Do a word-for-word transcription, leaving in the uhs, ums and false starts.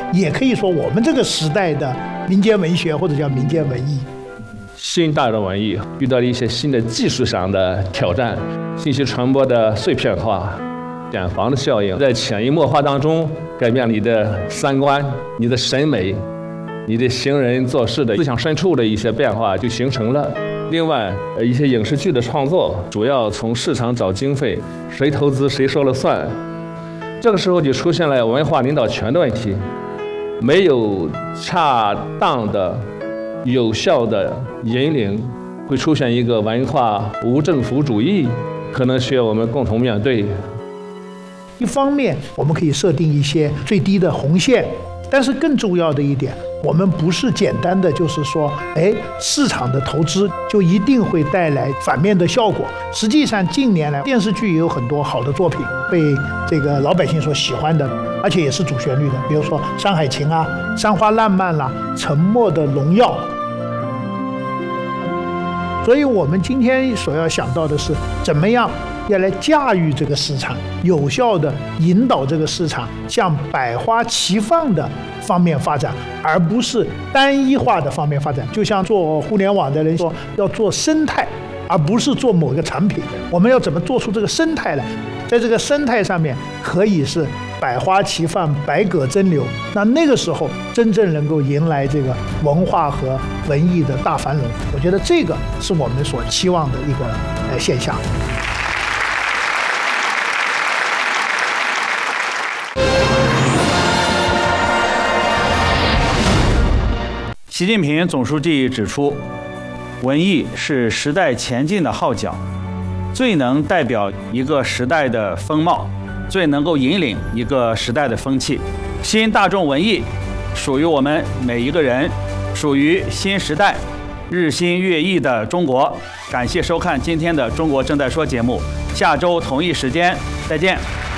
也可以说我们这个时代的民间文学或者叫民间文艺。 新大众文艺遇到了一些新的技术上的挑战，信息传播的碎片化、茧房的效应，在潜移默化当中改变你的三观、你的审美、你的行人做事的思想深处的一些变化就形成了。另外，一些影视剧的创作主要从市场找经费，谁投资谁说了算。这个时候就出现了文化领导权的问题，没有恰当的、有效的引领，会出现一个文化无政府主义，可能需要我们共同面对。 一方面，我们可以设定一些最低的红线，但是更重要的一点，我们不是简单的就是说，哎，市场的投资就一定会带来反面的效果。实际上，近年来电视剧也有很多好的作品被这个老百姓所喜欢的，而且也是主旋律的，比如说《山海情》啊，《山花烂漫》啦，《沉默的荣耀》。所以我们今天所要想到的是，怎么样要来驾驭这个市场，有效的引导这个市场向百花齐放的方面发展，而不是单一化的方面发展。就像做互联网的人说，要做生态，而不是做某个产品。我们要怎么做出这个生态来？在这个生态上面，可以是百花齐放、百舸争流。那那个时候，真正能够迎来这个文化和文艺的大繁荣。我觉得这个是我们所期望的一个呃现象。 习近平总书记指出，文艺是时代前进的号角，最能代表一个时代的风貌，最能够引领一个时代的风气。新大众文艺属于我们每一个人，属于新时代日新月异的中国。感谢收看今天的《中国正在说》节目，下周同一时间再见。